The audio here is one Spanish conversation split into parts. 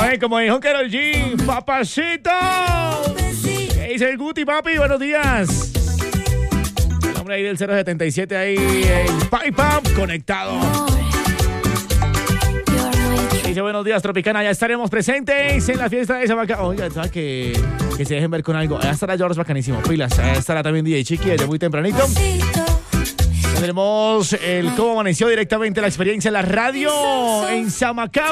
Ay, como dijo Karol G, papacito. ¿Qué dice el Guti, papi? Buenos días. El hombre ahí del 077 ahí, el Pipe Up conectado. Dice buenos días, Tropicana. Ya estaremos presentes en la fiesta de Samacam. Oiga, ¿sabes que se dejen ver con algo? Ya estará George bacanísimo. Pilas. Ya estará también DJ Chiqui desde muy tempranito. Tendremos el cómo amaneció directamente la experiencia en la radio en Samacam.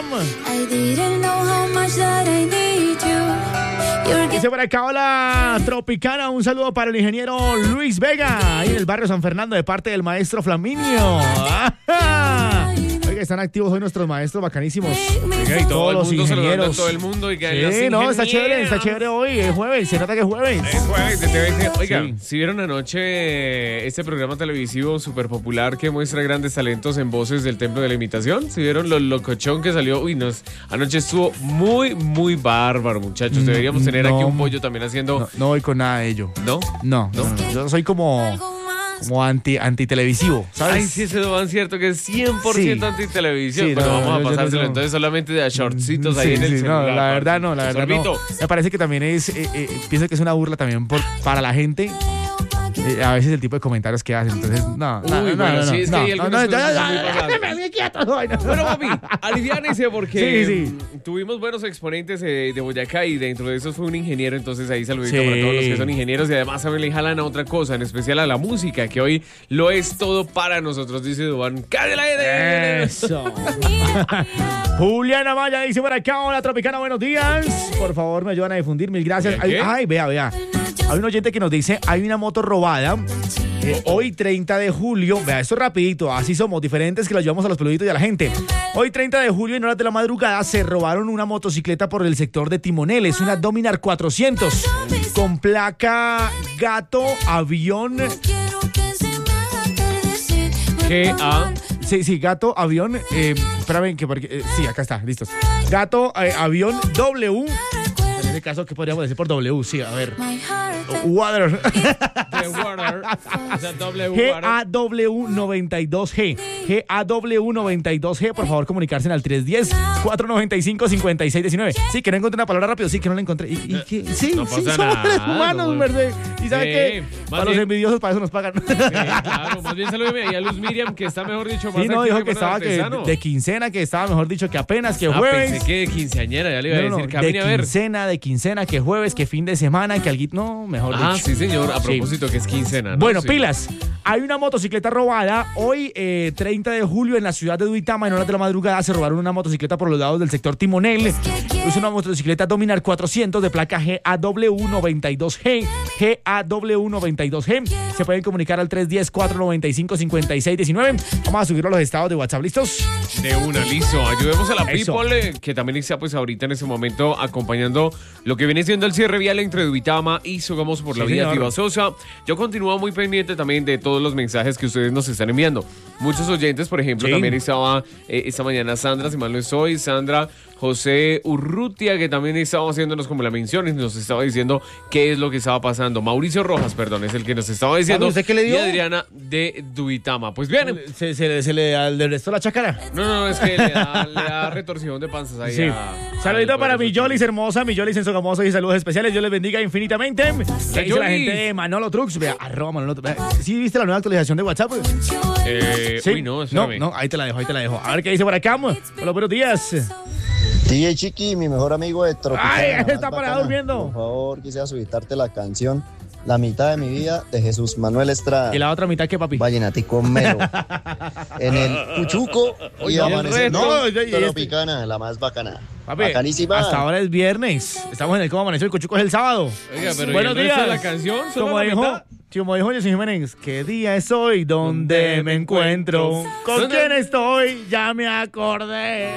Dice por acá, hola Tropicana, un saludo para el ingeniero Luis Vega, ahí en el barrio San Fernando, de parte del maestro Flaminio. Oiga, están activos hoy nuestros maestros bacanísimos. Oiga, y todos los ingenieros. A todo el mundo y que sí, no, está chévere hoy, es jueves, se nota que es jueves. Es jueves de TVC. Oiga, sí. ¿sí vieron anoche este programa televisivo súper popular que muestra grandes talentos en voces del Templo de la Imitación? ¿Sí vieron lo locochón que salió? Uy, no, anoche estuvo muy bárbaro, muchachos. Deberíamos tener aquí un pollo también haciendo... No voy con nada de ello. ¿No? No. Yo soy como anti-televisivo, ¿sabes? Ay, sí, ese es cierto que es 100% anti-televisión. Sí, pero no, vamos a pasárselo no. entonces solamente de a shortcitos ahí en el celular. No, la verdad no. Me parece que también es, pienso que es una burla también para la gente. A veces el tipo de comentarios que hacen, entonces, no. Sí, es que hay algunas cosas muy pasadas. Bueno, papi, aliviánese porque tuvimos buenos exponentes de Boyacá y dentro de esos fue un ingeniero, entonces ahí saludito para todos los que son ingenieros y además también le jalan a otra cosa, en especial a la música, que hoy lo es todo para nosotros, dice Duván. ¡Cállate! Eso. Juliana Maya dice por acá, hola Tropicana, buenos días. Por favor, me ayudan a difundir, mil gracias. Ay, vea. Hay un oyente que nos dice, hay una moto robada, hoy 30 de julio, vea, esto rapidito, así somos, diferentes que lo llevamos a los peluditos y a la gente. Hoy 30 de julio, en horas de la madrugada, se robaron una motocicleta por el sector de Timonel, es una Dominar 400, con placa Gato Avión... Sí, Gato Avión, espérame, sí, acá está, listos. Gato Avión W... En este caso, ¿qué podríamos decir por W? Sí, a ver. Water. GAW92G. GAW92G. Por favor, comunicarse al 310-495-5619. Sí, que no encontré una palabra rápido. Sí, que no la encontré. Sí, no pasa somos seres nada, humanos, no, ¿verdad? Y ¿sabe qué? Para los envidiosos, para eso nos pagan. Claro, más bien salúdeme ahí a Luz Miriam, que está, mejor dicho, más no, dijo que estaba de quincena, que estaba, mejor dicho, que apenas, que jueves. Pensé que de quinceañera, ya le iba a decir, camine a ver. De quincena, que jueves, que fin de semana, que alguito, no, mejor dicho. Sí, señor, a propósito que es quincena, ¿no? Bueno, pilas, hay una motocicleta robada, hoy 30 de julio en la ciudad de Duitama, en horas de la madrugada, se robaron una motocicleta por los lados del sector Timonel, es una motocicleta Dominar 400 de placa GAW92G, GAW92G, se pueden comunicar al 310-495-5619, vamos a subirlo a los estados de WhatsApp, ¿listos? De una, listo, ayudemos a la people, que también está pues ahorita en ese momento acompañando lo que viene siendo el cierre vial entre Duitama y Sogamos por la vía Tibasosa. Yo continúo muy pendiente también de todos los mensajes que ustedes nos están enviando. Muchos oyentes, por ejemplo, también estaba esta mañana Sandra, si mal no estoy, Sandra, José Urrutia, que también estaba haciendo como la mención y nos estaba diciendo qué es lo que estaba pasando. Mauricio Rojas, perdón, es el que nos estaba diciendo. ¿Usted qué le dio? Y Adriana de Duitama. Pues bien. ¿Se le restó la chácara? No, es que le da retorsión de panzas ahí. Sí. Saludito para mi Yolis hermosa, mi Yolis en Sogamoso y saludos especiales. Dios les bendiga infinitamente. ¿Qué dice la gente de Manolo Trucks? Vea, @Manolo Trucks. ¿Sí viste la nueva actualización de WhatsApp? ¿Sí? Uy, no, espérame. No, ahí te la dejo. A ver qué dice por acá. Hola, buenos días. DJ Chiqui, mi mejor amigo de Tropicana. Ay, está parado durmiendo. Por favor, quisiera solicitarte la canción La mitad de mi vida de Jesús Manuel Estrada. ¿Y la otra mitad qué, papi? Vallenatico melo. En el Cuchuco y amanecer. Tropicana, la más bacana. Papi, bacanísima. Hasta ahora es viernes. Estamos en el Cómo Amaneció, el Cuchuco es el sábado. Oiga, pero buenos días. La canción, como dijo José Jiménez, ¿qué día es hoy? ¿Dónde me encuentro? ¿Con quién estoy? Ya me acordé.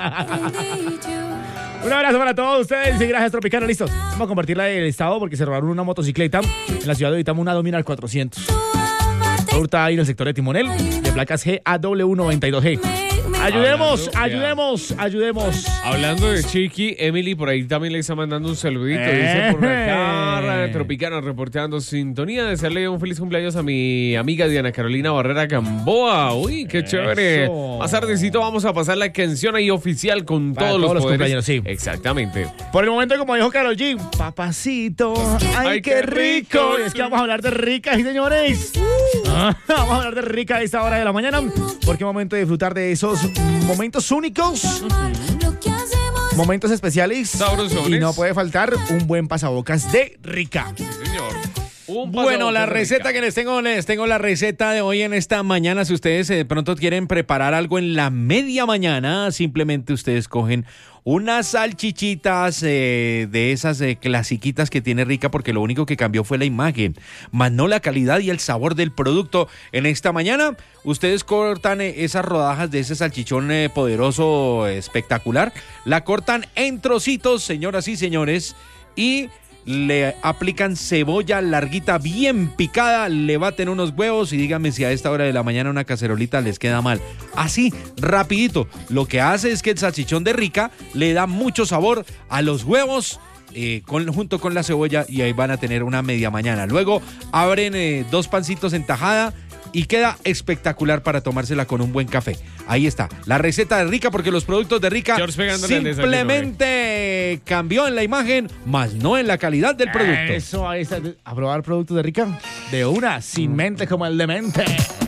Un abrazo para todos ustedes y gracias, Tropicana. Listos. Vamos a compartir la del estado porque se robaron una motocicleta en la ciudad de Duitama, una Dominar 400. Está ahí en el sector de Timonel, de placas GAW92G. Ayudemos. Hablando de Chiqui, Emily por ahí también le está mandando un saludito. Dice por acá, Tropicana reporteando sintonía. Desearle un feliz cumpleaños a mi amiga Diana Carolina Barrera Gamboa. Uy, qué chévere. Más tardecito vamos a pasar la canción ahí oficial con todos los compañeros, sí. Exactamente. Por el momento, como dijo Karol G, papacito, ay, qué rico. Y es que vamos a hablar de ricas, señores. Vamos a hablar de rica a esta hora de la mañana, porque es momento de disfrutar de esos momentos únicos, momentos especiales. Sabrosones. Y no puede faltar un buen pasabocas de rica. Sí, señor. Bueno, la receta que les tengo la receta de hoy en esta mañana. Si ustedes de pronto quieren preparar algo en la media mañana, simplemente ustedes cogen unas salchichitas de esas clasiquitas que tiene Rica, porque lo único que cambió fue la imagen, más no la calidad y el sabor del producto. En esta mañana, ustedes cortan esas rodajas de ese salchichón poderoso, espectacular, la cortan en trocitos, señoras y señores, y le aplican cebolla larguita bien picada, le baten unos huevos y díganme si a esta hora de la mañana una cacerolita les queda mal. Así, rapidito. Lo que hace es que el salchichón de Rica le da mucho sabor a los huevos junto con la cebolla, y ahí van a tener una media mañana. Luego abren 2 pancitos en tajada y queda espectacular para tomársela con un buen café. Ahí está, la receta de Rica, porque los productos de Rica simplemente cambió en la imagen, más no en la calidad del producto. Eso, ahí está. A probar productos de Rica de una, sin mente como el demente.